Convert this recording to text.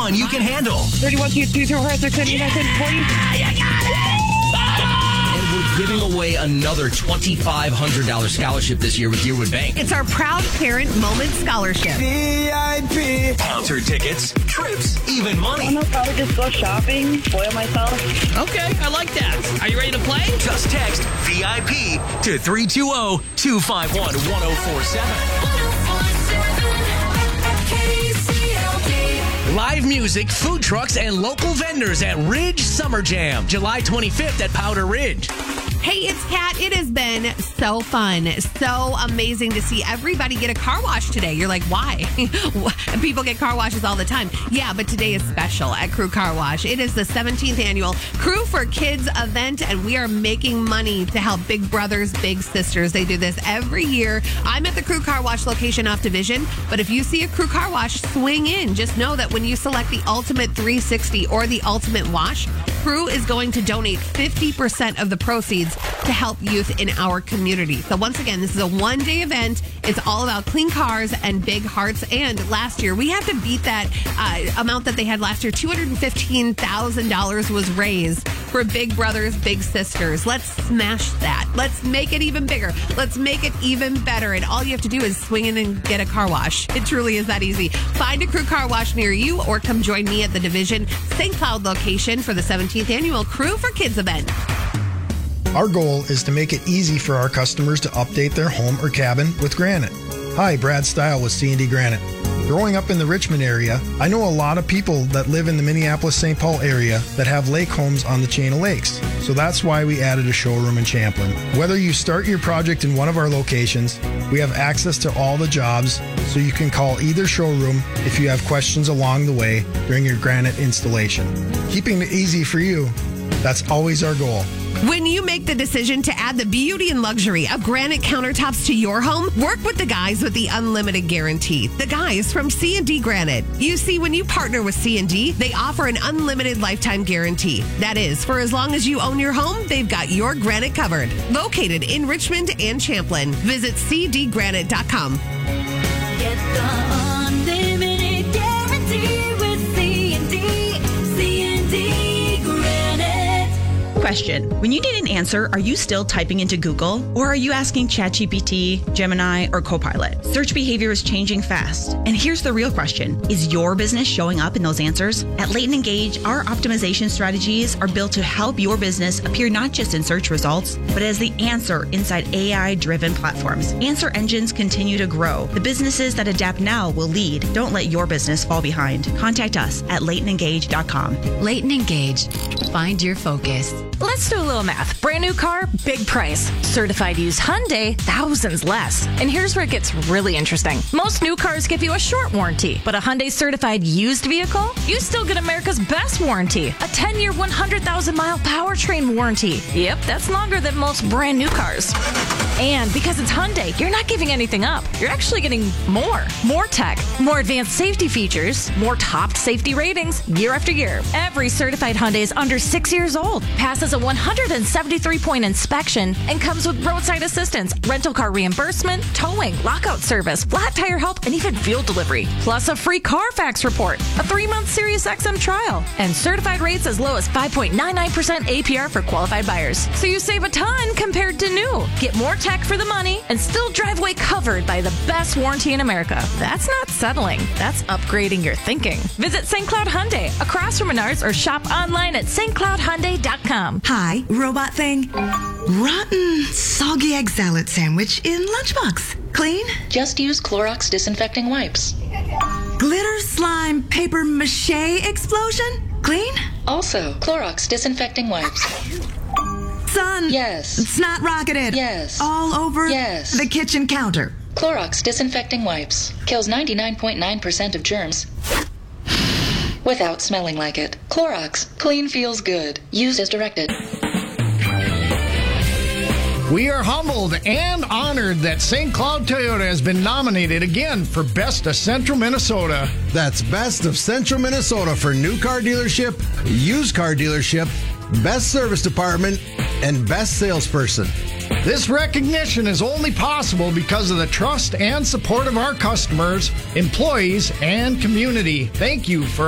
one you can handle. 31, 2, 2, 3, 4, 5, 6, 7, 8, 9, 10, 20. You got it! And we're giving away another $2,500 scholarship this year with Deerwood Bank. It's our Proud Parent Moment Scholarship. VIP. Concert tickets, trips, even I money. don't know, probably just go shopping, spoil myself. Okay, I like that. Are you ready to play? Just text VIP to 320-251-1047. Live music, food trucks, and local vendors at Ridge Summer Jam, July 25th at Powder Ridge. Hey, it's Kat. It has been so fun, so amazing to see everybody get a car wash today. You're like, why? People get car washes all the time. Yeah, but today is special at Crew Car Wash. It is the 17th annual Crew for Kids event, and we are making money to help big brothers, big sisters. They do this every year. I'm at the Crew Car Wash location off Division, but if you see a Crew Car Wash, swing in. Just know that when you select the Ultimate 360 or the Ultimate Wash, Crew is going to donate 50% of the proceeds to help youth in our community. So once again, this is a one-day event. It's all about clean cars and big hearts. And last year, we have to beat that amount that they had last year. $215,000 was raised for Big Brothers, Big Sisters. Let's smash that. Let's make it even bigger. Let's make it even better. And all you have to do is swing in and get a car wash. It truly is that easy. Find a Crew Car Wash near you or come join me at the Division St. Cloud location for the 17th annual Crew for Kids event. Our goal is to make it easy for our customers to update their home or cabin with Granite. Hi, Brad Stile with C&D Granite. Growing up in the Richmond area, I know a lot of people that live in the Minneapolis-St. Paul area that have lake homes on the chain of lakes. So that's why we added a showroom in Champlin. Whether you start your project in one of our locations, we have access to all the jobs, so you can call either showroom if you have questions along the way during your Granite installation. Keeping it easy for you, that's always our goal. When you make the decision to add the beauty and luxury of granite countertops to your home, work with the guys with the unlimited guarantee. The guys from C&D Granite. You see, when you partner with C&D, they offer an unlimited lifetime guarantee. That is, for as long as you own your home, they've got your granite covered. Located in Richmond and Champlin. Visit cdgranite.com. Get the unlimited guarantee with C&D Granite. Question. When you need an answer, are you still typing into Google? Or are you asking ChatGPT, Gemini, or Copilot? Search behavior is changing fast. And here's the real question. Is your business showing up in those answers? At Leighton Engage, our optimization strategies are built to help your business appear not just in search results, but as the answer inside AI-driven platforms. Answer engines continue to grow. The businesses that adapt now will lead. Don't let your business fall behind. Contact us at LeightonEngage.com. Leighton Engage. Find your focus. Let's do a little math. Brand new car, big price. Certified used Hyundai, thousands less. And here's where it gets really interesting. Most new cars give you a short warranty, but a Hyundai certified used vehicle, you still get America's best warranty. A 10-year, 100,000-mile powertrain warranty. Yep, that's longer than most brand new cars. And because it's Hyundai, you're not giving anything up. You're actually getting more. More tech, more advanced safety features, more top safety ratings year after year. Every certified Hyundai is under 6 years old, passes a 173-point inspection, and comes with roadside assistance, rental car reimbursement, towing, lockout service, flat tire help, and even fuel delivery. Plus a free Carfax report, a 3-month Sirius XM trial, and certified rates as low as 5.99% APR for qualified buyers. So you save a ton compared to new. Get more tech for the money and still drive away covered by the best warranty in America. That's not settling. That's upgrading your thinking. Visit St. Cloud Hyundai across from Menards or shop online at stcloudhyundai.com. Hi, robot thing. Rotten, soggy egg salad sandwich in lunchbox. Clean? Just use Clorox disinfecting wipes. Glitter slime paper mache explosion? Clean? Also, Clorox disinfecting wipes. Son. Yes. Snot rocketed. Yes. All over yes. the kitchen counter. Clorox disinfecting wipes. Kills 99.9% of germs without smelling like it. Clorox. Clean feels good. Used as directed. We are humbled and honored that St. Cloud Toyota has been nominated again for Best of Central Minnesota. That's Best of Central Minnesota for new car dealership, used car dealership, best service department, and best salesperson. This recognition is only possible because of the trust and support of our customers, employees, and community. Thank you for